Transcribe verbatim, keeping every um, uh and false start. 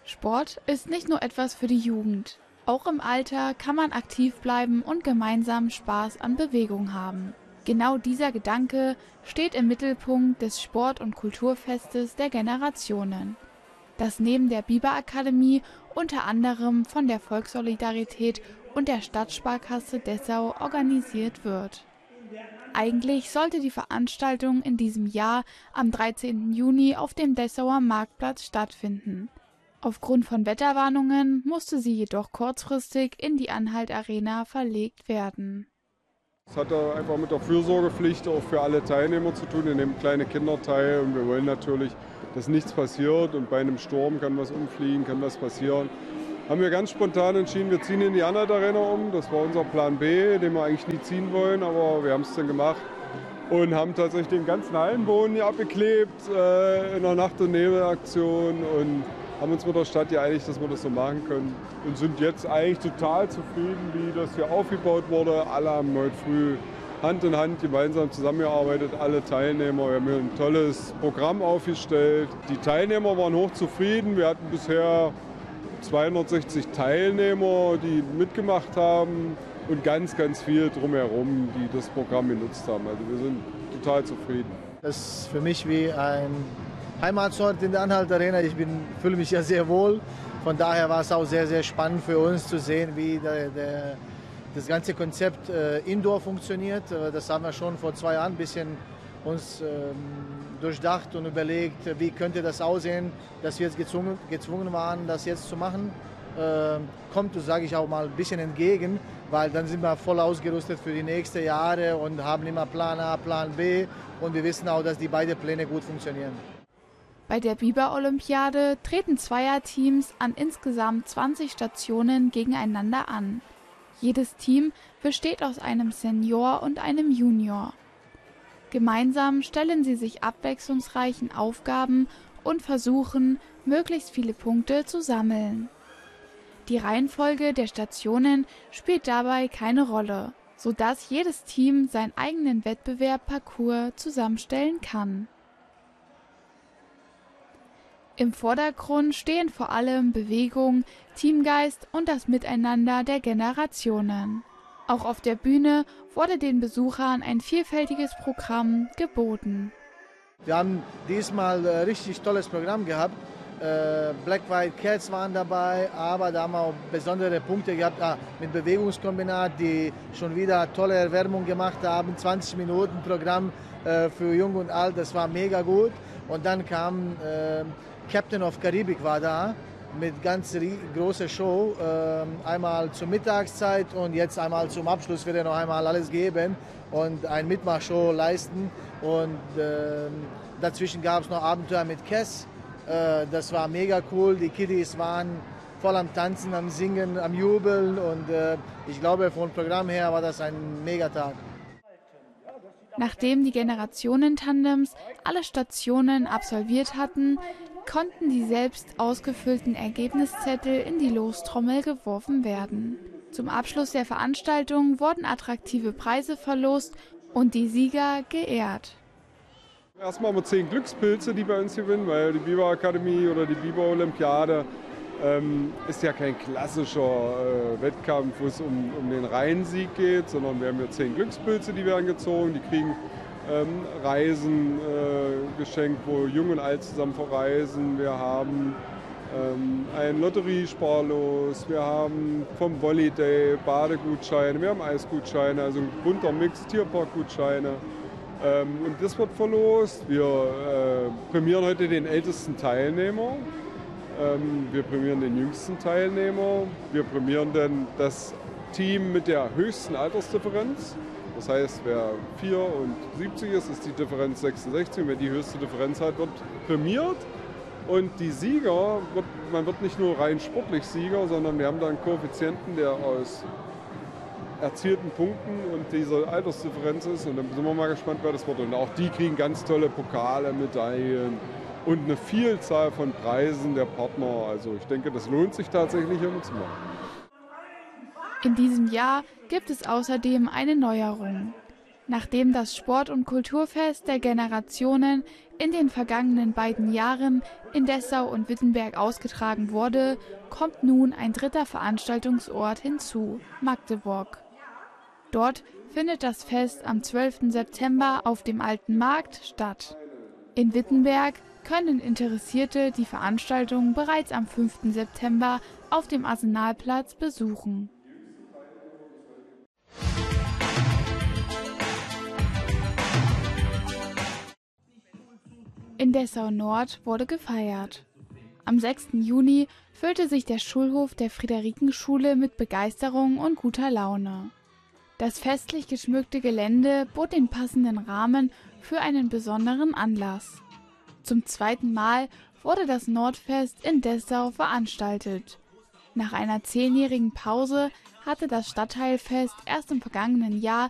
Sport ist nicht nur etwas für die Jugend. Auch im Alter kann man aktiv bleiben und gemeinsam Spaß an Bewegung haben. Genau dieser Gedanke steht im Mittelpunkt des Sport- und Kulturfestes der Generationen, das neben der Biber-Akademie unter anderem von der Volkssolidarität und der Stadtsparkasse Dessau organisiert wird. Eigentlich sollte die Veranstaltung in diesem Jahr am dreizehnten Juni auf dem Dessauer Marktplatz stattfinden. Aufgrund von Wetterwarnungen musste sie jedoch kurzfristig in die Anhalt-Arena verlegt werden. Es hat einfach mit der Fürsorgepflicht auch für alle Teilnehmer zu tun. Wir nehmen kleine Kinder teil und wir wollen natürlich, dass nichts passiert. Und bei einem Sturm kann was umfliegen, kann was passieren. Haben wir ganz spontan entschieden, wir ziehen in die Anhalt-Arena um. Das war unser Plan B, den wir eigentlich nie ziehen wollen, aber wir haben es dann gemacht. Und haben tatsächlich den ganzen Hallenboden hier abgeklebt äh, in einer Nacht- und Nebelaktion. Und haben uns mit der Stadt geeinigt, dass wir das so machen können. Und sind jetzt eigentlich total zufrieden, wie das hier aufgebaut wurde. Alle haben heute früh Hand in Hand gemeinsam zusammengearbeitet, alle Teilnehmer. Wir haben hier ein tolles Programm aufgestellt. Die Teilnehmer waren hochzufrieden. Wir hatten bisher zweihundertsechzig Teilnehmer, die mitgemacht haben und ganz, ganz viel drumherum, die das Programm genutzt haben. Also wir sind total zufrieden. Das ist für mich wie ein Heimatsort in der Anhalt-Arena. Ich fühle mich ja sehr wohl. Von daher war es auch sehr, sehr spannend für uns zu sehen, wie der, der, das ganze Konzept äh, Indoor funktioniert. Das haben wir schon vor zwei Jahren ein bisschen uns ähm, durchdacht und überlegt, wie könnte das aussehen, dass wir jetzt gezwungen, gezwungen waren, das jetzt zu machen. Äh, kommt, sage ich auch mal, ein bisschen entgegen, weil dann sind wir voll ausgerüstet für die nächsten Jahre und haben immer Plan A, Plan B und wir wissen auch, dass die beiden Pläne gut funktionieren. Bei der Biber-Olympiade treten Zweierteams an insgesamt zwanzig Stationen gegeneinander an. Jedes Team besteht aus einem Senior und einem Junior. Gemeinsam stellen sie sich abwechslungsreichen Aufgaben und versuchen, möglichst viele Punkte zu sammeln. Die Reihenfolge der Stationen spielt dabei keine Rolle, sodass jedes Team seinen eigenen Wettbewerb-Parcours zusammenstellen kann. Im Vordergrund stehen vor allem Bewegung, Teamgeist und das Miteinander der Generationen. Auch auf der Bühne wurde den Besuchern ein vielfältiges Programm geboten. Wir haben diesmal ein richtig tolles Programm gehabt. Black White Cats waren dabei, aber da haben wir auch besondere Punkte gehabt ah, mit Bewegungskombinat, die schon wieder tolle Erwärmung gemacht haben. zwanzig Minuten Programm äh, für Jung und Alt, das war mega gut. Und dann kam äh, Captain of Caribbean war da mit ganz großer Show, äh, einmal zur Mittagszeit und jetzt einmal zum Abschluss wird er noch einmal alles geben und eine Mitmachshow leisten. Und äh, dazwischen gab es noch Abenteuer mit Cass, äh, das war mega cool, die Kiddies waren voll am Tanzen, am Singen, am Jubeln und äh, ich glaube vom Programm her war das ein Megatag. Nachdem die Generationentandems alle Stationen absolviert hatten, konnten die selbst ausgefüllten Ergebniszettel in die Lostrommel geworfen werden. Zum Abschluss der Veranstaltung wurden attraktive Preise verlost und die Sieger geehrt. Erstmal haben wir zehn Glückspilze, die bei uns gewinnen, weil die Biber-Akademie oder die Biber-Olympiade ähm, ist ja kein klassischer äh, Wettkampf, wo es um, um den Reihensieg geht, sondern wir haben hier zehn Glückspilze, die werden gezogen, die kriegen Ähm, Reisen äh, geschenkt, wo Jung und Alt zusammen verreisen. Wir haben ähm, ein Lotteriesparlos, wir haben vom Volley Day Badegutscheine, wir haben Eisgutscheine, also ein bunter Mix, Tierparkgutscheine. Ähm, und das wird verlost. Wir äh, prämieren heute den ältesten Teilnehmer, ähm, wir prämieren den jüngsten Teilnehmer, wir prämieren dann das Team mit der höchsten Altersdifferenz. Das heißt, wer vierundsiebzig ist, ist die Differenz sechsundsechzig. Und wer die höchste Differenz hat, wird prämiert. Und die Sieger, wird, man wird nicht nur rein sportlich Sieger, sondern wir haben da einen Koeffizienten, der aus erzielten Punkten und dieser Altersdifferenz ist. Und dann sind wir mal gespannt, wer das wird. Und auch die kriegen ganz tolle Pokale, Medaillen und eine Vielzahl von Preisen der Partner. Also ich denke, das lohnt sich tatsächlich, hier mitzumachen. In diesem Jahr gibt es außerdem eine Neuerung. Nachdem das Sport- und Kulturfest der Generationen in den vergangenen beiden Jahren in Dessau und Wittenberg ausgetragen wurde, kommt nun ein dritter Veranstaltungsort hinzu, Magdeburg. Dort findet das Fest am zwölften September auf dem Alten Markt statt. In Wittenberg können Interessierte die Veranstaltung bereits am fünften September auf dem Arsenalplatz besuchen. In Dessau-Nord wurde gefeiert. Am sechsten Juni füllte sich der Schulhof der Friederikenschule mit Begeisterung und guter Laune. Das festlich geschmückte Gelände bot den passenden Rahmen für einen besonderen Anlass. Zum zweiten Mal wurde das Nordfest in Dessau veranstaltet. Nach einer zehnjährigen Pause hatte das Stadtteilfest erst im vergangenen Jahr